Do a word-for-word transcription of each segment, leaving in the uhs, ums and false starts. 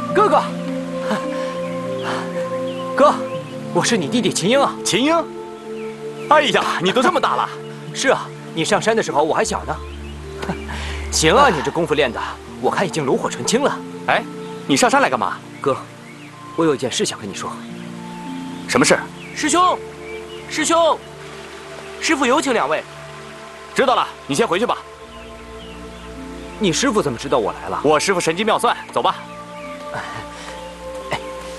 哥哥，哥，我是你弟弟秦英啊。 秦英，哎呀，你都这么大了。 是啊，你上山的时候我还小呢。行啊，你这功夫练的，我看已经炉火纯青了。 哎，你上山来干嘛？ 哥，我有一件事想跟你说。 什么事？ 师兄，师兄，师傅有请两位。 知道了，你先回去吧。 你师傅怎么知道我来了？ 我师傅神机妙算，走吧。 哎，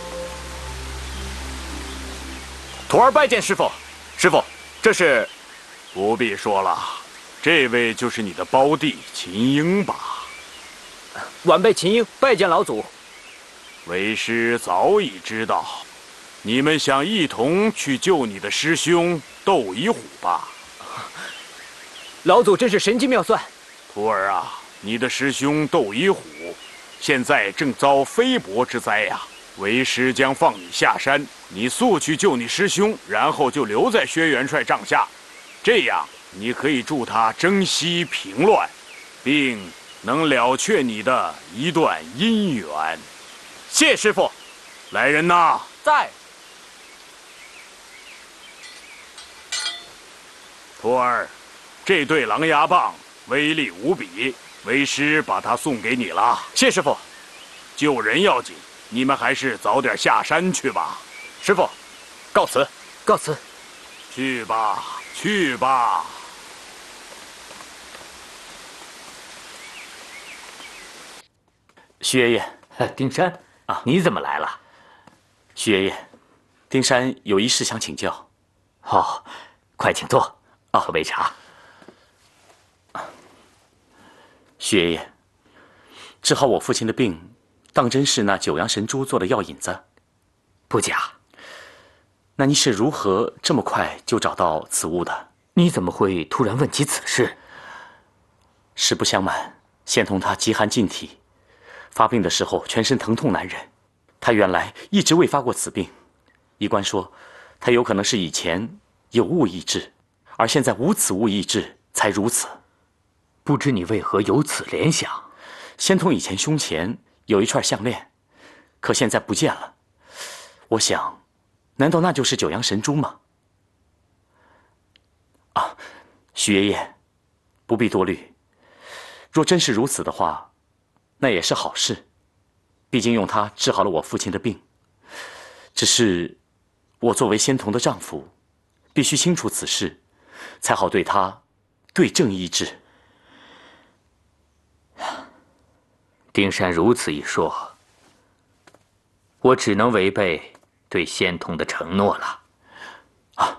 徒儿拜见师傅。师傅，这是…… 不必说了，这位就是你的胞弟秦英吧？ 晚辈秦英拜见老祖。 为师早已知道，你们想一同去救你的师兄窦一虎吧？ 老祖真是神机妙算。 徒儿啊，你的师兄窦一虎现在正遭飞薄之灾呀、啊，为师将放你下山，你速去救你师兄，然后就留在薛元帅帐下，这样你可以助他征西平乱，并能了却你的一段姻缘。 谢师傅。 来人呐！ 在。 徒儿，这对狼牙棒威力无比，为师把它送给你了。 谢师傅。 救人要紧，你们还是早点下山去吧。 师傅，告辞。 告辞。 去吧，去吧。 徐爷爷， 丁山啊，你怎么来了？ 徐爷爷，丁山有一事想请教。 哦，快请坐，喝杯茶。 徐爷爷，治好我父亲的病，当真是那九阳神珠做的药引子？ 不假。 那你是如何这么快就找到此物的？ 你怎么会突然问起此事？ 实不相瞒，仙童他极寒禁体，发病的时候全身疼痛难忍。他原来一直未发过此病，医官说他有可能是以前有物抑制，而现在无此物抑制才如此。 不知你为何有此联想？ 仙童以前胸前有一串项链，可现在不见了。我想，难道那就是九阳神珠吗？啊，许爷爷，不必多虑。若真是如此的话，那也是好事。毕竟用它治好了我父亲的病。只是，我作为仙童的丈夫，必须清楚此事，才好对他对症医治。 丁山如此一说，我只能违背对仙童的承诺了。 啊，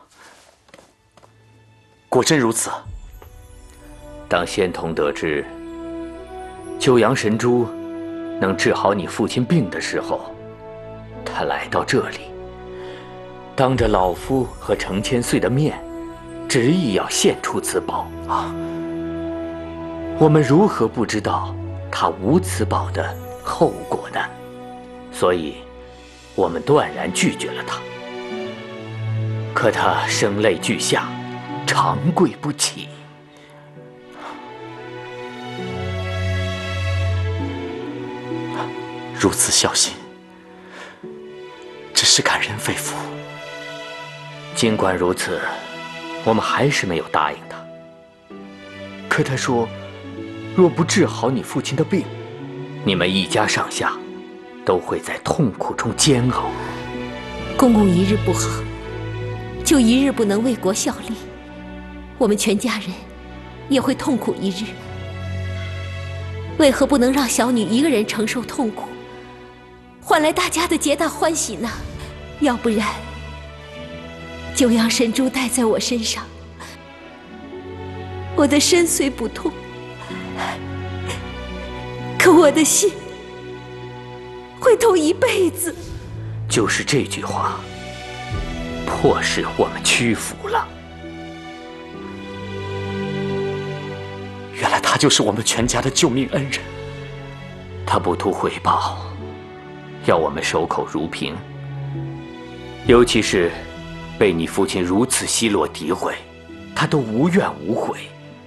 果真如此。 当仙童得知九阳神珠能治好你父亲病的时候，他来到这里，当着老夫和程千岁的面，执意要献出此宝啊！我们如何不知道他无此宝的后果呢？所以，我们断然拒绝了他。可他声泪俱下，长跪不起。 如此孝心，真是感人肺腑。 尽管如此，我们还是没有答应他。可他说，若不治好你父亲的病，你们一家上下都会在痛苦中煎熬。 公公一日不好，就一日不能为国效力，我们全家人也会痛苦一日。为何不能让小女一个人承受痛苦，换来大家的皆大欢喜呢？要不然，九阳神珠戴在我身上，我的身虽不痛，可我的心会痛一辈子。 就是这句话，迫使我们屈服了。 原来他就是我们全家的救命恩人。 他不图回报，要我们守口如瓶。尤其是被你父亲如此奚落诋毁，他都无怨无悔。